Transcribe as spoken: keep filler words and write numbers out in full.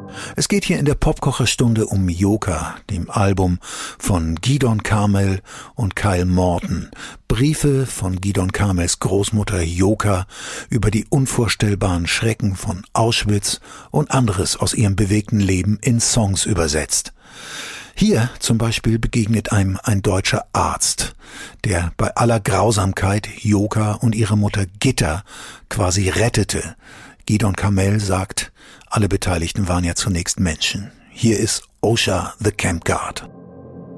Es geht hier in der Popkocherstunde um Joka, dem Album von Gidon Kamel und Kyle Morton. Briefe von Gidon Kamels Großmutter Joka über die unvorstellbaren Schrecken von Auschwitz und anderes aus ihrem bewegten Leben in Songs übersetzt. Hier zum Beispiel begegnet einem ein deutscher Arzt, der bei aller Grausamkeit Joka und ihre Mutter Gitta quasi rettete. Gidon Kamel sagt, alle Beteiligten waren ja zunächst Menschen. Hier ist Osha the Camp Guard.